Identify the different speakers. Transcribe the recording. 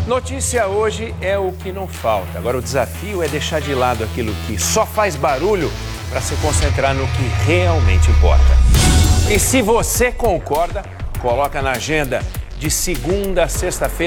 Speaker 1: Notícia hoje é o que não falta. Agora o desafio é deixar de lado aquilo que só faz barulho para se concentrar no que realmente importa. E se você concorda, coloca na agenda de segunda a sexta-feira.